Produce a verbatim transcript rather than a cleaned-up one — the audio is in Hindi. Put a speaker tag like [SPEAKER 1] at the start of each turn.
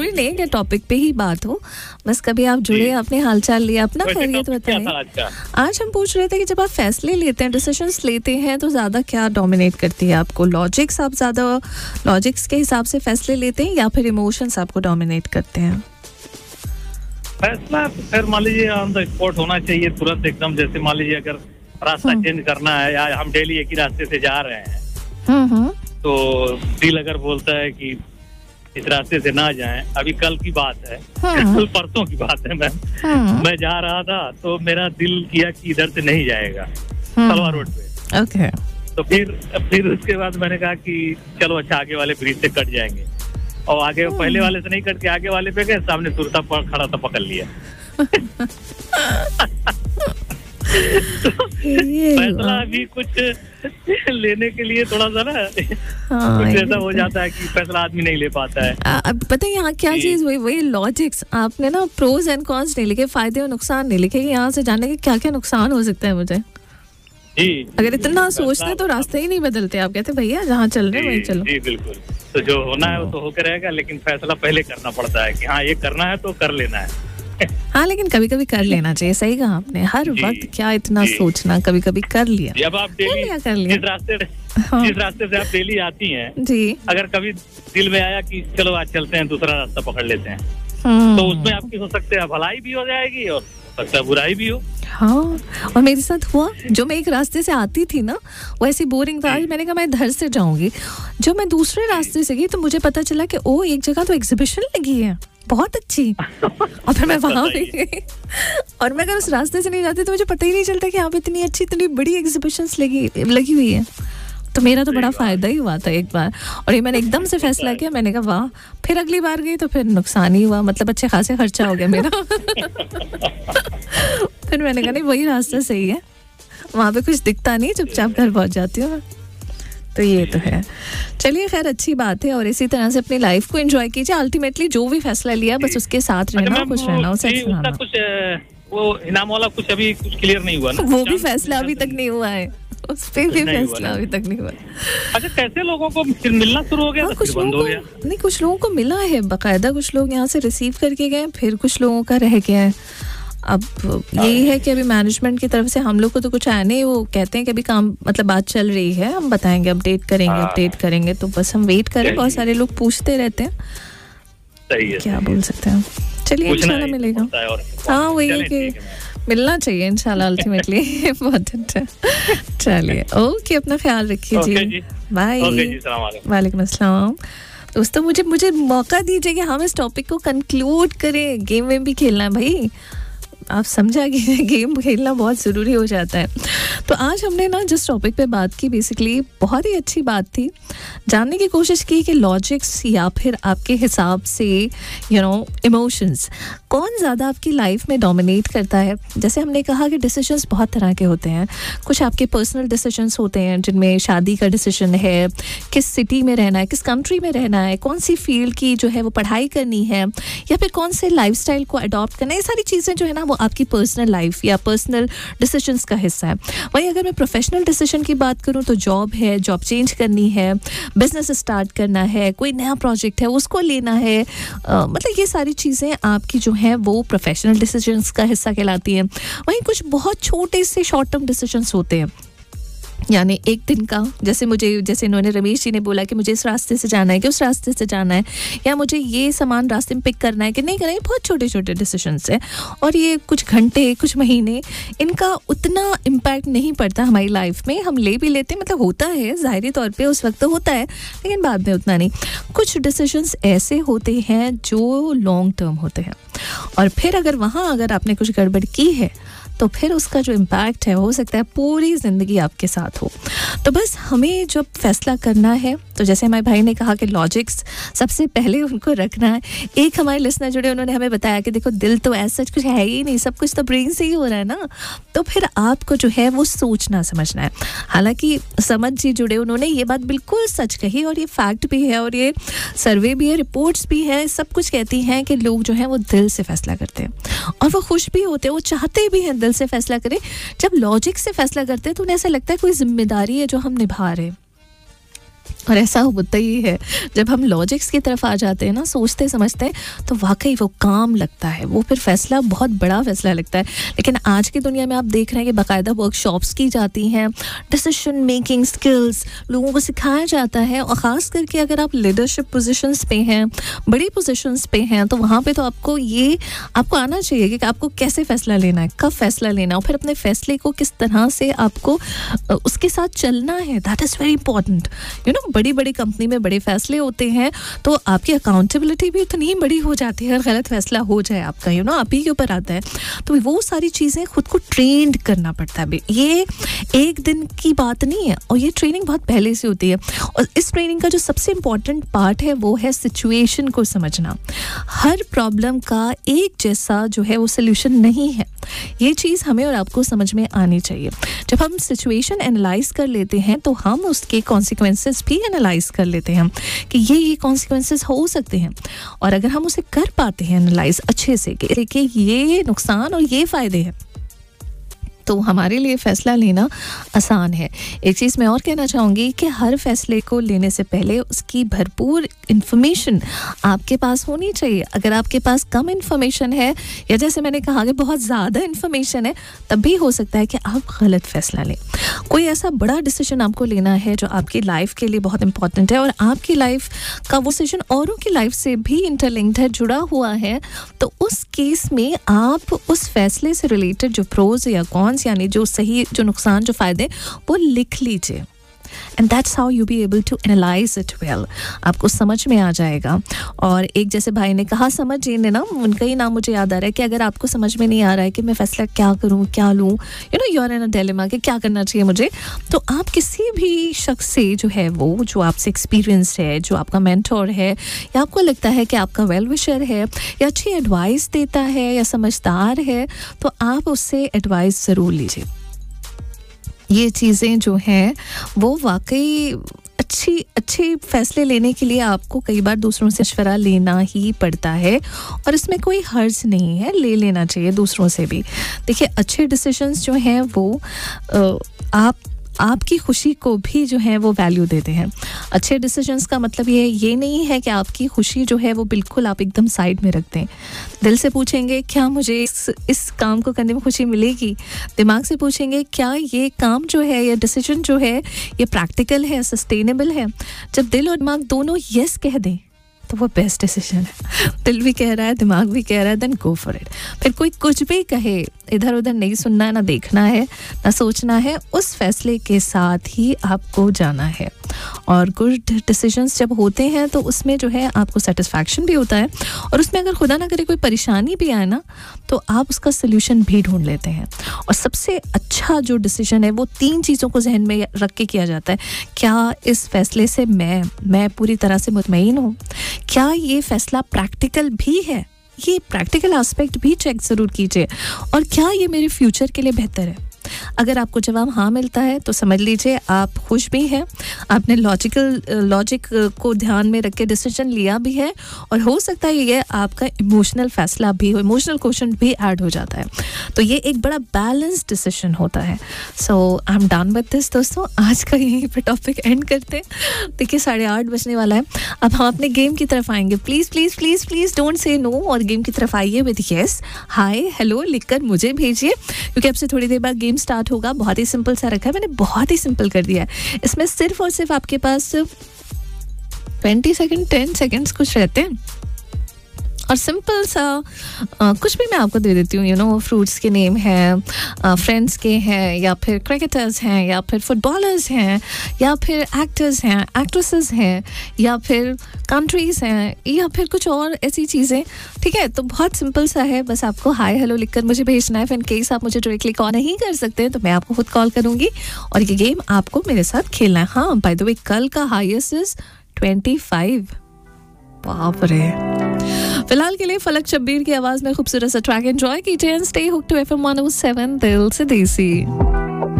[SPEAKER 1] जरूरी नहीं कि टॉपिक पे ही बात हो, बस कभी आप जुड़े, आपने हालचाल लिया, अपना खैरियत बताइए। आज हम पूछ रहे थे कि जब आप फैसले लेते हैं, डिसीजंस लेते हैं, तो ज़्यादा क्या डोमिनेट करती है आपको? लॉजिक्स, आप ज़्यादा लॉजिक्स के हिसाब से फैसले लेते हैं या फिर इमोशंस आपको डोमिनेट करते हैं?
[SPEAKER 2] फैसला फिर मान लीजिए ऑन द स्पॉट होना चाहिए, तुरंत एकदम। जैसे मान लीजिए अगर रास्ता चेंज करना है, या हम डेली एक ही रास्ते से जा रहे हैं, तो दिल अगर बोलता है कि इस रास्ते से ना जाएं, अभी कल की बात है, कल परसों की बात है, मैं मैं जा रहा था तो मेरा दिल किया कि इधर से नहीं जाएगा, तलवार रोड पे।
[SPEAKER 1] ओके।
[SPEAKER 2] तो फिर फिर उसके बाद मैंने कहा कि चलो अच्छा आगे वाले ब्रिज से कट जाएंगे, और आगे पहले वाले से नहीं कट के आगे वाले पे गए, सामने सुरता खड़ा था, पकड़ लिया। तो फैसला अभी कुछ लेने के लिए थोड़ा सा ना हाँ, कुछ ऐसा हो जाता है कि फैसला आदमी नहीं ले पाता है।
[SPEAKER 1] अब पता है यहाँ क्या चीज हुई, वही लॉजिक्स। आपने ना प्रोज एंड कॉन्स नहीं लिखे, फायदे और नुकसान नहीं लिखे, यहाँ से जाने के क्या क्या नुकसान हो सकता है मुझे।
[SPEAKER 2] जी,
[SPEAKER 1] अगर इतना सोचते तो रास्ते ही नहीं बदलते। आप कहते भैया जहाँ चल रहे वहीं चलो।
[SPEAKER 2] जी बिल्कुल। तो जो होना है वो तो होकर रहेगा, लेकिन फैसला पहले करना पड़ता है कि हाँ ये करना है तो कर लेना है।
[SPEAKER 1] हाँ, लेकिन कभी कभी कर लेना चाहिए। सही कहा आपने, हर वक्त क्या इतना सोचना, कभी कभी कर लिया।
[SPEAKER 2] अब आप डेली
[SPEAKER 1] कर लिया
[SPEAKER 2] जिस रास्ते जिस रास्ते से आप डेली आती हैं
[SPEAKER 1] जी,
[SPEAKER 2] अगर कभी दिल में आया कि चलो आज चलते हैं, दूसरा रास्ता पकड़ लेते हैं, तो उसमें आपकी हो सकते हैं भलाई भी हो जाएगी और सकता बुराई भी हो।
[SPEAKER 1] हाँ, और मेरे साथ हुआ, जो मैं एक रास्ते से आती थी ना वो ऐसी बोरिंग था, आज मैंने कहा मैं इधर से जाऊंगी। जो मैं दूसरे रास्ते से गई तो मुझे पता चला कि ओ एक जगह तो एग्जीबिशन लगी है बहुत अच्छी, और फिर मैं वहां पे गई। और मैं अगर उस रास्ते से नहीं जाती तो मुझे पता ही नहीं चलता कि यहाँ पे इतनी अच्छी इतनी बड़ी एग्जीबिशंस लगी लगी हुई है। तो मेरा तो बड़ा फायदा ही हुआ था एक बार, और ये मैंने एकदम से फैसला किया, मैंने कहा वाह। फिर अगली बार गई तो फिर नुकसान ही हुआ, मतलब अच्छे खासे खर्चा हो गया मेरा। फिर मैंने कहा नहीं वही रास्ता सही है, वहाँ पे कुछ दिखता नहीं, चुपचाप घर पहुँच जाती हूँ। तो ये तो है। चलिए खैर अच्छी बात है, और इसी तरह से अपनी लाइफ को एंजॉय कीजिए। अल्टीमेटली जो भी फैसला लिया बस उसके साथ रहना, खुश रहना, उसे सुनाना।
[SPEAKER 2] कुछ वो इनाम वाला कुछ अभी कुछ क्लियर नहीं हुआ ना,
[SPEAKER 1] वो भी फैसला अभी तक नहीं हुआ है, उस पे भी फैसला अभी तक नहीं हुआ।
[SPEAKER 2] अच्छा, कैसे लोगों को फिर मिलना शुरू हो गया?
[SPEAKER 1] हाँ, कुछ लोगों को नहीं, कुछ लोगों को मिला है बाकायदा, कुछ लोग यहाँ से रिसीव करके गए, फिर कुछ लोगों का रह गया है। अब यही है कि अभी मैनेजमेंट की तरफ से हम लोग को तो कुछ आया नहीं, वो कहते हैं कि अभी काम मतलब बात चल रही है, हम बताएंगे, अपडेट करेंगे अपडेट करेंगे तो बस हम वेट करें। बहुत सारे लोग पूछते रहते हैं,
[SPEAKER 2] सही है,
[SPEAKER 1] क्या बोल सकते हैं। चलिए इंशाल्लाह मिलेगा। हाँ, वही है कि मिलना चाहिए इंशाल्लाह अल्टीमेटली। बहुत अच्छा, चलिए ओके, अपना ख्याल रखिए जी, बाय। वालेकुम अस्सलाम। दोस्तों मुझे मुझे मौका दीजिए कि हम इस टॉपिक को कंक्लूड करें। गेम वेम भी खेलना है भाई, आप समझा कि गेम खेलना बहुत ज़रूरी हो जाता है। तो आज हमने ना जिस टॉपिक पे बात की, बेसिकली बहुत ही अच्छी बात थी, जानने की कोशिश की कि लॉजिक्स या फिर आपके हिसाब से यू नो इमोशंस कौन ज़्यादा आपकी लाइफ में डोमिनेट करता है। जैसे हमने कहा कि डिसीजंस बहुत तरह के होते हैं, कुछ आपके पर्सनल डिसीजंस होते हैं जिनमें शादी का डिसीजन है, किस सिटी में रहना है, किस कंट्री में रहना है, कौन सी फील्ड की जो है वो पढ़ाई करनी है, या फिर कौन से लाइफस्टाइल को अडॉप्ट करना है। ये सारी चीज़ें जो है ना वो आपकी पर्सनल लाइफ या पर्सनल डिसीजंस का हिस्सा है। वहीं अगर मैं प्रोफेशनल डिसीजन की बात करूं तो जॉब है, जॉब चेंज करनी है, बिजनेस स्टार्ट करना है, कोई नया प्रोजेक्ट है उसको लेना है, आ, मतलब ये सारी चीज़ें आपकी जो है वो प्रोफेशनल डिसीजंस का हिस्सा कहलाती हैं। वहीं कुछ बहुत छोटे से शॉर्ट टर्म डिसीजंस होते हैं, यानी एक दिन का, जैसे मुझे जैसे इन्होंने रमेश जी ने बोला कि मुझे इस रास्ते से जाना है कि उस रास्ते से जाना है, या मुझे ये सामान रास्ते में पिक करना है कि नहीं करना है। बहुत छोटे छोटे डिसीजंस हैं, और ये कुछ घंटे कुछ महीने इनका उतना इम्पैक्ट नहीं पड़ता हमारी लाइफ में। हम ले भी लेते हैं, मतलब होता है ज़ाहिरी तौर पे उस वक्त तो होता है, लेकिन बाद में उतना नहीं। कुछ डिसीजंस ऐसे होते हैं जो लॉन्ग टर्म होते हैं, और फिर अगर वहाँ अगर आपने कुछ गड़बड़ की है तो फिर उसका जो इम्पैक्ट है हो सकता है पूरी ज़िंदगी आपके साथ हो। तो बस हमें जब फैसला करना है, तो जैसे हमारे भाई ने कहा कि लॉजिक्स सबसे पहले उनको रखना है। एक हमारे लिसनर जुड़े, उन्होंने हमें बताया कि देखो दिल तो ऐसा कुछ है ही नहीं, सब कुछ तो ब्रेन से ही हो रहा है ना, तो फिर आपको जो है वो सोचना समझना है। हालांकि समझ जी जुड़े, उन्होंने ये बात बिल्कुल सच कही, और ये फैक्ट भी है, और ये सर्वे भी है, रिपोर्ट्स भी है, सब कुछ कहती हैं कि लोग जो हैं वो दिल से फैसला करते हैं, और वो खुश भी होते हैं, वो चाहते भी हैं दिल से फैसला करें। जब लॉजिक से फैसला करते हैं तो उन्हें ऐसा लगता है कोई जिम्मेदारी है जो हम निभा रहे हैं, और ऐसा होता ही है जब हम लॉजिक्स की तरफ आ जाते हैं ना, सोचते समझते हैं, तो वाकई वो काम लगता है, वो फिर फैसला बहुत बड़ा फैसला लगता है। लेकिन आज की दुनिया में आप देख रहे हैं कि बाकायदा वर्कशॉप्स की जाती हैं, डिसीजन मेकिंग स्किल्स लोगों को सिखाया जाता है, और ख़ास करके अगर आप लीडरशिप पोजीशंस पे हैं, बड़ी पोजीशंस पे हैं, तो वहाँ पे तो आपको ये आपको आना चाहिए कि आपको कैसे फ़ैसला लेना है, कब फ़ैसला लेना है, और फिर अपने फ़ैसले को किस तरह से आपको उसके साथ चलना है। That is very important. You know, बड़ी बड़ी कंपनी में बड़े फैसले होते हैं, तो आपकी अकाउंटेबिलिटी भी इतनी बड़ी हो जाती है, अगर गलत फैसला हो जाए आपका, यू नो, आप ही के ऊपर आता है। तो वो सारी चीज़ें खुद को ट्रेंड करना पड़ता है। ये एक दिन की बात नहीं है, और ये ट्रेनिंग बहुत पहले से होती है। और इस ट्रेनिंग का जो सबसे इम्पॉर्टेंट पार्ट है वो है सिचुएशन को समझना। हर प्रॉब्लम का एक जैसा जो है वो सोल्यूशन नहीं है, ये चीज़ हमें और आपको समझ में आनी चाहिए। जब हम सिचुएशन एनालाइज कर लेते हैं तो हम उसके कॉन्सिक्वेंसेस भी एनालाइज कर लेते हैं कि ये ये कॉन्सिक्वेंसेस हो सकते हैं, और अगर हम उसे कर पाते हैं एनालाइज अच्छे से कि देखिए ये नुकसान और ये फ़ायदे हैं, तो हमारे लिए फ़ैसला लेना आसान है। एक चीज़ मैं और कहना चाहूँगी कि हर फैसले को लेने से पहले उसकी भरपूर इन्फॉर्मेशन आपके पास होनी चाहिए। अगर आपके पास कम इन्फॉर्मेशन है, या जैसे मैंने कहा कि बहुत ज़्यादा इन्फॉर्मेशन है, तब भी हो सकता है कि आप गलत फ़ैसला लें। कोई ऐसा बड़ा डिसीजन आपको लेना है जो आपकी लाइफ के लिए बहुत इंपॉर्टेंट है, और आपकी लाइफ का वो डिसीजन औरों की लाइफ से भी इंटरलिंक्ड है, जुड़ा हुआ है, तो उस केस में आप उस फैसले से रिलेटेड जो प्रोज या कॉन्स, यानी जो सही, जो नुकसान, जो फ़ायदे, वो लिख लीजिए। And that's how you be able to analyse it well. आपको समझ में आ जाएगा। और एक जैसे भाई ने कहा, समझ जी ने ना, उनका ही नाम मुझे याद आ रहा है कि अगर आपको समझ में नहीं आ रहा है कि मैं फ़ैसला क्या करूं, क्या लूं, you know, you are in a dilemma कि क्या करना चाहिए मुझे, तो आप किसी भी शख्स से जो है वो जो आपसे एक्सपीरियंस है, जो आपका मेंटोर है, या आपको लगता है कि आपका वेल विशर है, या अच्छी एडवाइस देता है, या समझदार है, तो आप उससे एडवाइस ज़रूर लीजिए। ये चीज़ें जो हैं वो वाकई अच्छी अच्छे फ़ैसले लेने के लिए आपको कई बार दूसरों से मशवरा लेना ही पड़ता है, और इसमें कोई हर्ज नहीं है, ले लेना चाहिए दूसरों से भी। देखिए, अच्छे डिसीजंस जो हैं वो आप आपकी खुशी को भी जो है वो वैल्यू देते हैं। अच्छे डिसीजंस का मतलब ये ये नहीं है कि आपकी खुशी जो है वो बिल्कुल आप एकदम साइड में रख दें। दिल से पूछेंगे क्या मुझे इस इस काम को करने में खुशी मिलेगी, दिमाग से पूछेंगे क्या ये काम जो है या डिसीजन जो है ये प्रैक्टिकल है, सस्टेनेबल है। जब दिल और दिमाग दोनों येस कह दें तो वो बेस्ट डिसीजन है। दिल भी कह रहा है, दिमाग भी कह रहा है, देन गो फॉर इट। फिर कोई कुछ भी कहे, इधर उधर नहीं सुनना है, ना देखना है, ना सोचना है, उस फैसले के साथ ही आपको जाना है। और गुड डिसीजंस जब होते हैं तो उसमें जो है आपको सेटिस्फैक्शन भी होता है, और उसमें अगर खुदा ना करे कोई परेशानी भी आए ना, तो आप उसका सोल्यूशन भी ढूंढ लेते हैं। और सबसे अच्छा जो डिसीजन है वो तीन चीज़ों को जहन में रख के किया जाता है। क्या इस फैसले से मैं मैं पूरी तरह से मुतमईन हूँ? क्या ये फैसला प्रैक्टिकल भी है? ये प्रैक्टिकल एस्पेक्ट भी चेक ज़रूर कीजिए। और क्या ये मेरे फ्यूचर के लिए बेहतर है? अगर आपको जवाब हाँ मिलता है तो समझ लीजिए आप खुश भी हैं, आपने लॉजिकल लॉजिक को ध्यान में रख के डिसीजन लिया भी है, और हो सकता है ये आपका इमोशनल फैसला भी हो, इमोशनल क्वेश्चन भी ऐड हो जाता है, तो ये एक बड़ा बैलेंस डिसीजन होता है। सो I am done with this दोस्तों, आज का यहीं पे टॉपिक एंड करते हैं। देखिए साढ़े आठ बजने वाला है, अब हम अपने गेम की तरफ आएंगे। Please please please please don't say no, और गेम की तरफ आइए विद येस, हाय, हेलो लिखकर मुझे भेजिए, क्योंकि अब से थोड़ी देर बाद गेम स्टार्ट होगा। बहुत ही सिंपल सा रखा है मैंने, बहुत ही सिंपल कर दिया है। इसमें सिर्फ और सिर्फ आपके पास बीस सेकंड, दस सेकंड्स कुछ रहते हैं, और सिंपल सा आ, कुछ भी मैं आपको दे देती हूँ। यू नो, फ्रूट्स के नेम हैं, फ्रेंड्स के हैं, या फिर क्रिकेटर्स हैं, या फिर फुटबॉलर्स हैं, या फिर एक्टर्स हैं, एक्ट्रेसेस हैं, या फिर कंट्रीज़ हैं, या फिर कुछ और ऐसी चीज़ें। ठीक है, तो बहुत सिंपल सा है, बस आपको हाय हेलो लिखकर मुझे भेजना है। फिर इन केस आप मुझे डायरेक्टली कॉल नहीं कर सकते तो मैं आपको खुद कॉल करूँगी, और ये गेम आपको मेरे साथ खेलना है। हाँ, बाय द वे, कल का हाईएस्ट इज ट्वेंटी फाइव। बाप रे। फिलहाल के लिए फलक शब्बीर की आवाज में खूबसूरत सा ट्रैक एंजॉय कीजिए, and stay hooked to FM one O seven, दिल से देसी।